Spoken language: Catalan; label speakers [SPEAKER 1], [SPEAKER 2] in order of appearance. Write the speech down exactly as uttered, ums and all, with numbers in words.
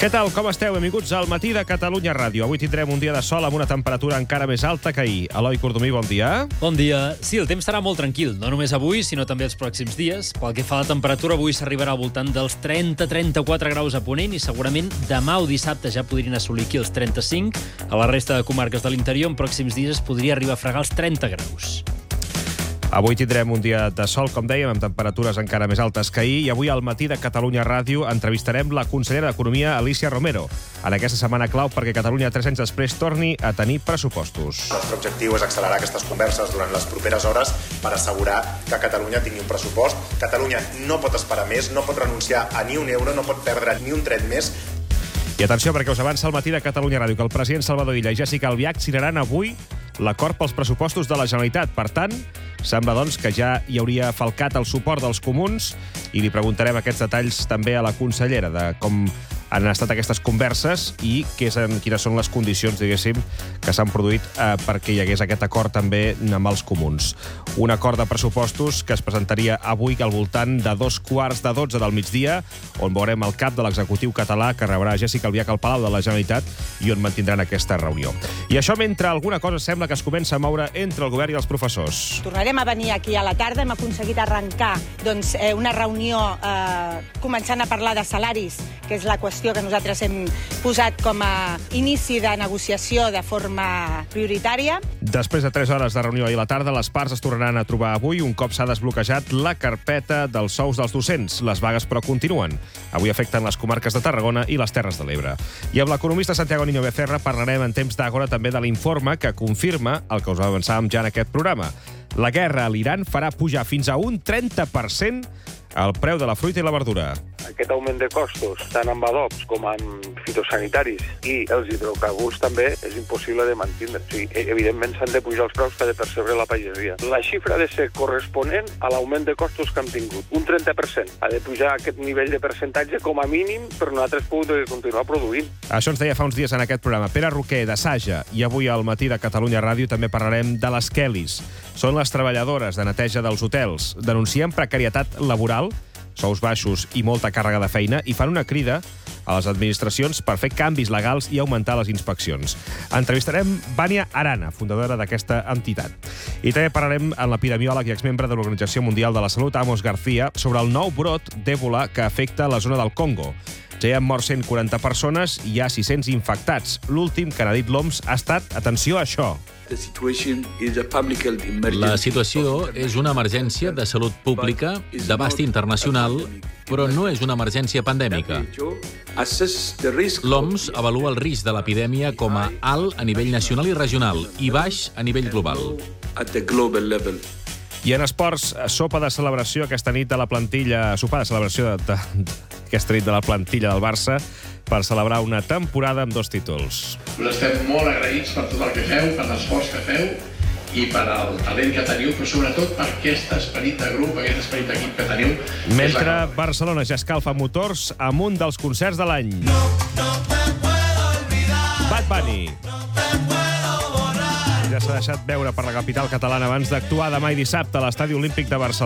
[SPEAKER 1] Què tal, com esteu? Benvinguts al Matí de Catalunya Ràdio. Avui tindrem un dia de sol amb una temperatura encara més alta que ahir. Eloi Cordomí, bon dia.
[SPEAKER 2] Bon dia. Sí, el temps serà molt tranquil, no només avui, sinó també els pròxims dies. Pel que fa a la temperatura, avui s'arribarà al voltant dels trenta a trenta-quatre graus a Ponent i segurament demà o dissabte ja podrien assolir aquí els trenta-cinc. A la resta de comarques de l'interior, en pròxims dies es podria arribar a fregar els trenta graus.
[SPEAKER 1] Avui tindrem un dia de sol, com dèiem, amb temperatures encara més altes que ahir, i avui al Matí de Catalunya Ràdio entrevistarem la consellera d'Economia, Alícia Romero, en aquesta setmana clau perquè Catalunya, tres anys després, torni a tenir pressupostos.
[SPEAKER 3] El nostre objectiu és accelerar aquestes converses durant les properes hores per assegurar que Catalunya tingui un pressupost. Catalunya no pot esperar més, no pot renunciar a ni un euro, no pot perdre ni un tret més.
[SPEAKER 1] I atenció, perquè us avança el Matí de Catalunya Ràdio que el president Salvador Illa i Jéssica Albiach signaran avui l'acord pels pressupostos de la Generalitat. Per tant, sembla, doncs, que ja hi hauria falcat el suport dels comuns i li preguntarem aquests detalls també a la consellera de com han estat aquestes converses i quines són les condicions, diguéssim, que s'han produït eh, perquè hi hagués aquest acord també amb els comuns. Un acord de pressupostos que es presentaria avui al voltant de dos quarts de dotze del migdia, on veurem el cap de l'executiu català que rebrà Jéssica Albiach al Palau de la Generalitat i on mantindran aquesta reunió. I això mentre alguna cosa sembla que es comença a moure entre el govern i els professors.
[SPEAKER 4] Tornarem a venir aquí a la tarda. Hem aconseguit arrencar doncs, eh, una reunió eh, començant a parlar de salaris, que és la qüestió que nosaltres hem posat com a inici de negociació de forma prioritària.
[SPEAKER 1] Després de tres hores de reunió ahir a la tarda, les parts es tornaran a trobar avui un cop s'ha desbloquejat la carpeta dels sous dels docents. Les vagues, però, continuen. Avui afecten les comarques de Tarragona i les Terres de l'Ebre. I amb l'economista Santiago Niño Becerra parlarem en temps d'Àgora també de l'informe que confirma el que us avançàvem ja en aquest programa. La guerra a l'Iran farà pujar fins a un trenta per cent el preu de la fruita i la verdura.
[SPEAKER 5] Aquest augment de costos, tant amb adobs com amb fitosanitaris i els hidrocarburs també és impossible de mantindre. O sigui, evidentment s'han de pujar els preus que ha de percebre la pagesia. La xifra ha de ser corresponent a l'augment de costos que hem tingut. Un trenta per cent. Ha de pujar aquest nivell de percentatge com a mínim per nosaltres poder continuar produint.
[SPEAKER 1] Això ens deia fa uns dies en aquest programa Pere Roquer, de Saja, i avui al Matí de Catalunya Ràdio també parlarem de les Kellys. Són les treballadores de neteja dels hotels. Denuncien precarietat laboral, sous baixos i molta càrrega de feina, i fan una crida a les administracions per fer canvis legals i augmentar les inspeccions. Entrevistarem Vania Arana, fundadora d'aquesta entitat. I també parlarem amb l'epidemiòleg i exmembre de l'Organització Mundial de la Salut, Amos García, sobre el nou brot d'Ebola que afecta la zona del Congo. Ja hi han mort cent quaranta persones i hi ha sis-cents infectats. L'últim que n'ha dit l'O M S ha estat, atenció a això,
[SPEAKER 6] la situació és una emergència de salut pública d'abast internacional, però no és una emergència pandèmica. L'O M S avalua el risc de l'epidèmia com a alt a nivell nacional i regional i baix a nivell global.
[SPEAKER 1] I en esports, sopa de celebració aquesta nit de la plantilla, sopar de celebració de, de, aquesta nit de la plantilla del Barça per celebrar una temporada amb dos títols.
[SPEAKER 7] Us estem molt agraïts per tot el que feu, per l'esforç que feu i per el talent que teniu, però sobretot per aquest esperit de grup, aquest esperit d'equip que teniu.
[SPEAKER 1] Mentre Barcelona ja escalfa motors amb un dels concerts de l'any. No, no te puedo olvidar. Bad Bunny. No te puedo borrar. Ja s'ha deixat veure per la capital catalana abans d'actuar demà i dissabte a l'Estadi Olímpic de Barcelona.